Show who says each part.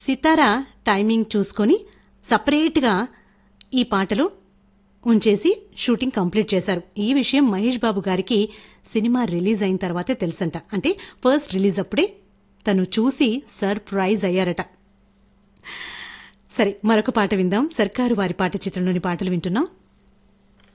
Speaker 1: Sitara timing చూసుకొని సపరేట్గా ఈ పాటలో ఉంచేసి షూటింగ్ కంప్లీట్ చేశారు. ఈ విషయం మహేష్ బాబు గారికి సినిమా రిలీజ్ అయిన తర్వాతే తెలుసంట. అంటే ఫస్ట్ రిలీజ్ అప్పుడే తను చూసి సర్ప్రైజ్ అయ్యారట. సరే, మరొక పాట విందాం. సర్కారు వారి పాట చిత్రంలోని పాటలు వింటున్నాం.